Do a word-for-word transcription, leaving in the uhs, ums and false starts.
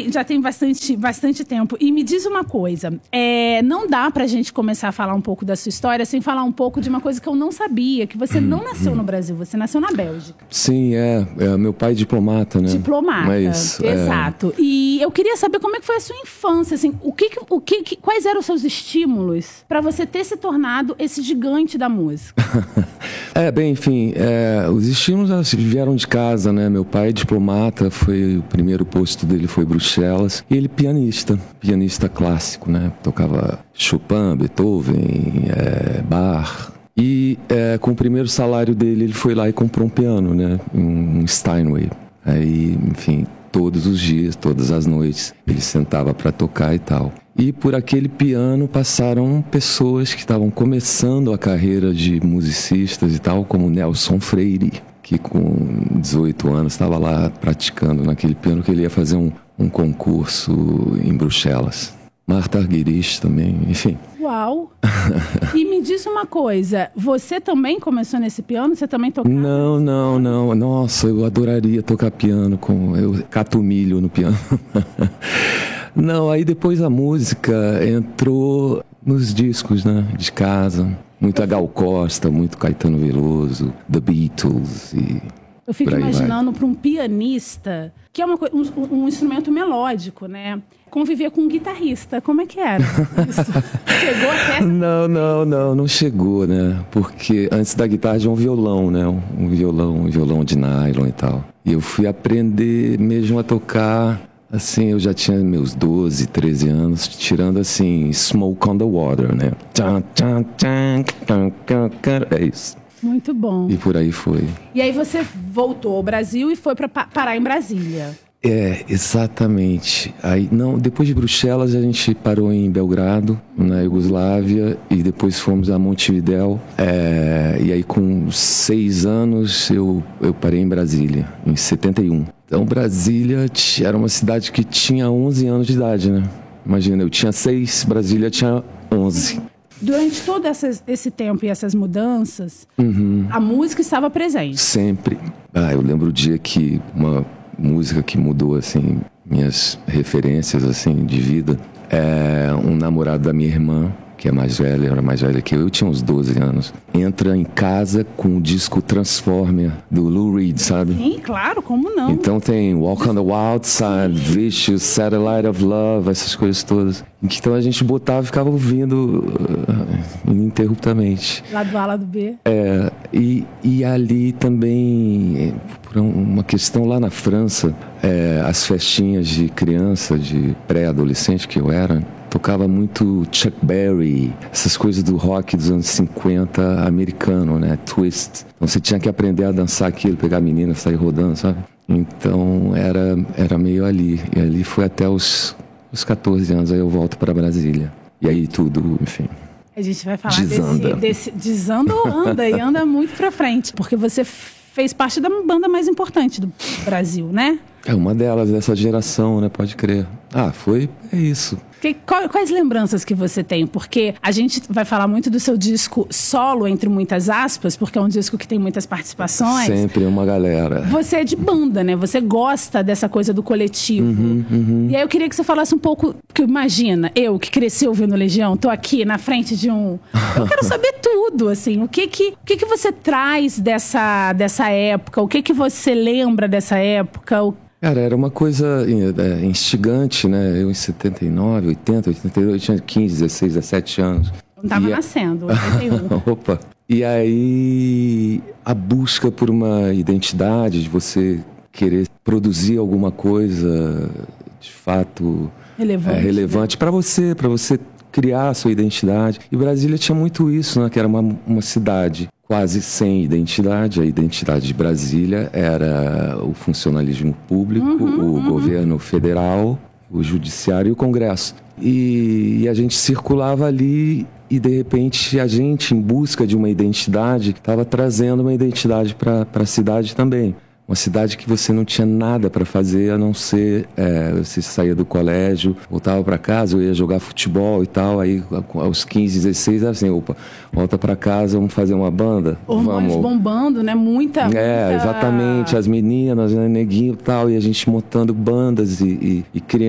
tem, já tem bastante, bastante tempo. E me diz uma coisa, é, não dá pra gente começar a falar um pouco da sua história sem falar um pouco de uma coisa que eu não sabia, que você não nasceu no Brasil, você nasceu na Bélgica. Sim, é. é meu pai é diplomata, né? Diplomata, Mas, exato. É... E eu queria saber como é que foi a sua infância, assim, o que, o que, quais eram os seus estímulos pra você ter se tornado esse gigante da música? É, bem, enfim, é, os estímulos vieram de casa, né? Meu pai é diplomata, foi o primeiro posto dele foi Bruxelas, e ele pianista, pianista clássico, né? Tocava Chopin, Beethoven, é, Bach. E é, com o primeiro salário dele, ele foi lá e comprou um piano, né? Um Steinway. Aí, enfim, todos os dias, todas as noites, ele sentava para tocar e tal. E por aquele piano passaram pessoas que estavam começando a carreira de musicistas e tal, como Nelson Freire, que com dezoito anos estava lá praticando naquele piano, que ele ia fazer um, um concurso em Bruxelas. Marta Argerich também, enfim. Uau! E me diz uma coisa, você também começou nesse piano? Você também tocava? Não, não, não. Nossa, eu adoraria tocar piano, com eu cato milho no piano. Não, aí depois a música entrou nos discos, né, de casa. Muito Gal Costa, muito Caetano Veloso, The Beatles e... Eu fico imaginando para um pianista, que é uma, um, um instrumento melódico, né? Conviver com um guitarrista, como é que era isso? Chegou até essa... Não, não, não, não chegou, né? Porque antes da guitarra tinha um violão, né? Um violão, um violão de nylon e tal. E eu fui aprender mesmo a tocar, assim, eu já tinha meus doze, treze anos, tirando assim, Smoke on the Water, né? É isso. Muito bom. E por aí foi. E aí você voltou ao Brasil e foi para parar em Brasília. É, exatamente. Aí, não, depois de Bruxelas a gente parou em Belgrado, na Iugoslávia, e depois fomos a Montevidéu. É, e aí com seis anos eu, eu parei em Brasília, em setenta e um. Então Brasília era uma cidade que tinha onze anos de idade, né? Imagina, eu tinha seis, Brasília tinha onze. Durante todo essas, esse tempo e essas mudanças, uhum. a música estava presente? Sempre. Ah, eu lembro o dia que uma música que mudou, assim, minhas referências, assim, de vida. É um namorado da minha irmã, que é mais velha, era mais velha que eu, eu tinha uns doze anos, entra em casa com o disco Transformer, do Lou Reed, sabe? Sim, claro, como não? Então tem Walk on the Wild Side, Vicious, Satellite of Love, essas coisas todas. Então a gente botava e ficava ouvindo uh, ininterruptamente. Lado A, lado B. É, e, e ali também, por uma questão lá na França, é, as festinhas de criança, de pré-adolescente que eu era, tocava muito Chuck Berry, essas coisas do rock dos anos cinquenta americano, né? Twist. Então você tinha que aprender a dançar aquilo, pegar a menina, sair rodando, sabe? Então era, era meio ali. E ali foi até os, os catorze anos, aí eu volto para Brasília. E aí tudo, enfim... A gente vai falar desanda. desse, desse... Desanda ou anda? E anda muito pra frente. Porque você fez parte da banda mais importante do Brasil, né? É uma delas, dessa geração, né? Pode crer. Ah, foi... É isso. Que, quais lembranças que você tem? Porque a gente vai falar muito do seu disco solo, entre muitas aspas, porque é um disco que tem muitas participações. Sempre uma galera. Você é de banda, né? Você gosta dessa coisa do coletivo. Uhum, uhum. E aí eu queria que você falasse um pouco, porque imagina, eu que cresci ouvindo Legião, tô aqui na frente de um... Eu quero saber tudo, assim, o que que, o que, que você traz dessa, dessa época, o que que você lembra dessa época, o... Cara, era uma coisa é, instigante, né? Eu em setenta e nove, oitenta, oitenta e dois, eu tinha quinze, dezesseis, dezessete anos. Eu não tava e nascendo, oitenta e um. Opa! E aí, a busca por uma identidade, de você querer produzir alguma coisa de fato relevante, é, relevante né? para você, para você criar a sua identidade. E Brasília tinha muito isso, né? Que era uma, uma cidade quase sem identidade. A identidade de Brasília era o funcionalismo público, uhum, o uhum. governo federal, o judiciário e o Congresso. E, e a gente circulava ali e, de repente, a gente, em busca de uma identidade, estava trazendo uma identidade para a cidade também. Uma cidade que você não tinha nada para fazer, a não ser, é, você saía do colégio, voltava para casa, eu ia jogar futebol e tal, aí aos quinze, dezesseis era assim, opa, volta para casa, vamos fazer uma banda? Hormônios vamos. bombando, né? Muita, É, muita... exatamente, as meninas, né, neguinho e tal, e a gente montando bandas e, e, e criando